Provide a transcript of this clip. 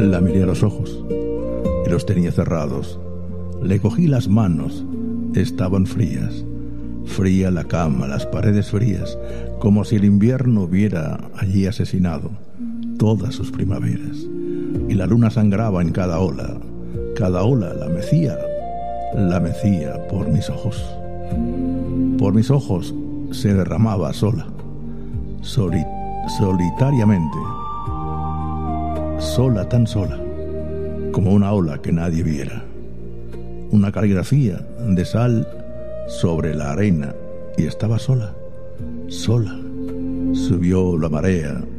La miré a los ojos y los tenía cerrados. Le cogí las manos, estaban frías. Fría la cama, las paredes frías, como si el invierno hubiera allí asesinado todas sus primaveras. Y la luna sangraba en cada ola la mecía por mis ojos. Por mis ojos se derramaba sola, solitariamente, sola, tan sola, como una ola que nadie viera. Una caligrafía de sal sobre la arena, y estaba sola. Subió la marea